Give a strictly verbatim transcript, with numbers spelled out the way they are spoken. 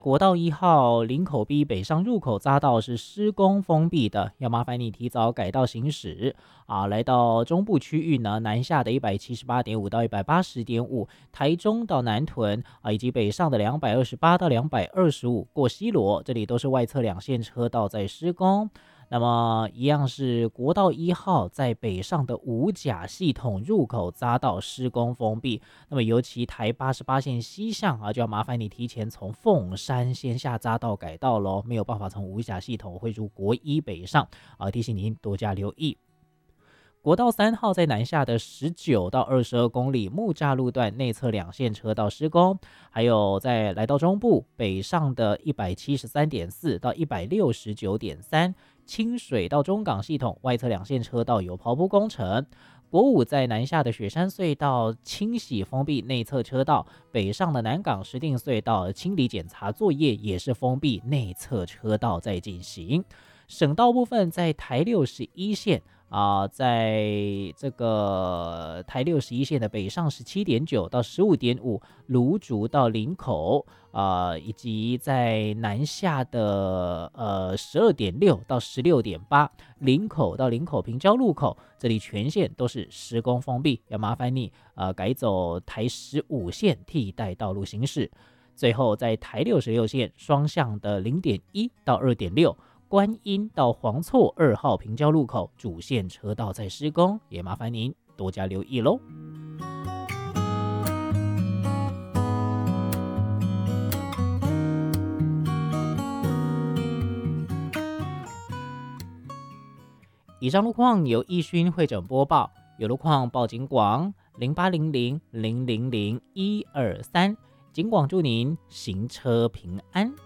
国道一号林口 B 北上入口匝道是施工封闭的，要麻烦你提早改道行驶啊。来到中部区域呢，南下的 一百七十八点五 到 一百八十点五， 台中到南屯啊，以及北上的两百二十八到两百二十五，过西螺，这里都是外侧两线车道在施工。那么一样是国道一号在北上的五甲系统入口匝道施工封闭，那么尤其台八十八线西向啊，就要麻烦你提前从凤山先下匝道改道咯，没有办法从五甲系统汇入国一北上啊，提醒您多加留意。国道三号在南下的十九到二十二公里木栅路段内侧两线车道施工，还有在来到中部北上的 一百七十三点四 到 一百六十九点三， 清水到中港系统外侧两线车道有刨铺工程。国五在南下的雪山隧道清洗封闭内侧车道，北上的南港石碇隧道清理检查作业也是封闭内侧车道在进行。省道部分在台六十一线啊、呃，在这个台六十一线的北上 十七点九 到 十五点五， 芦竹到林口啊、呃，以及在南下的呃 十二点六 到 十六点八， 林口到林口平交路口，这里全线都是施工封闭，要麻烦你呃改走台十五线替代道路行驶。最后在台六十六线双向的 零点一 到 二点六，观音到黄厝二号平交路口主线车道在施工，也麻烦您多加留意喽。以上路况由义勋会诊播报，有路况报警广零八零零零零零一二三，警广祝您行车平安。